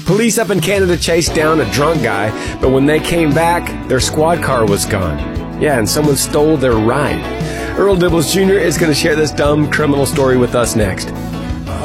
Police up in Canada chased down a drunk guy, but when they came back, their squad car was gone. Yeah, and someone stole their ride. Earl Dibbles Jr. is going to share this dumb criminal story with us next.